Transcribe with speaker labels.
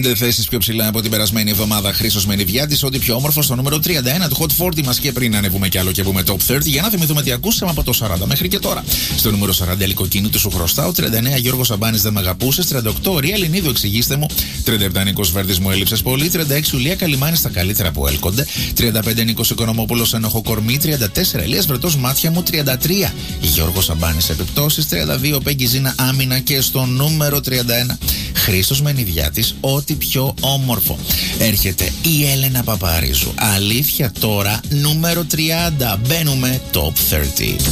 Speaker 1: 5 θέσεις πιο ψηλά από την περασμένη εβδομάδα. Χρήστος Μενιδιάτης, ό,τι πιο όμορφο στο νούμερο 31 του Hot 40 μας. Και πριν ανεβούμε κι άλλο και πούμε Top 30, για να θυμηθούμε τι ακούσαμε από το 40 μέχρι και τώρα. Στο νούμερο 40 Ελικοκίνητου σου χρωστάω. 39 Γιώργος Σαμπάνης δεν μ' αγαπούσες. 38 Ρία Λινίδου εξηγήστε μου. 37 Νίκος Βέρδης μου έλειψες πολύ. 36 Ουλία Καλιμάνη στα καλύτερα που έλκονται. 35 Νίκος Οικονομόπουλος ενοχο κορμί. 34 Ελίας Βρετός μάτια μου. 33 Γιώργος Σαμπάνης επιπτώσεις. 32 Πέγγι Ζήνα άμυνα. Και στο νούμερο 31 Χρήστος Μενιδιάτης, ό,τι πιο όμορφο. Έρχεται η Έλενα Παπαρίζου. Αλήθεια τώρα, νούμερο 30. Μπαίνουμε Top 30.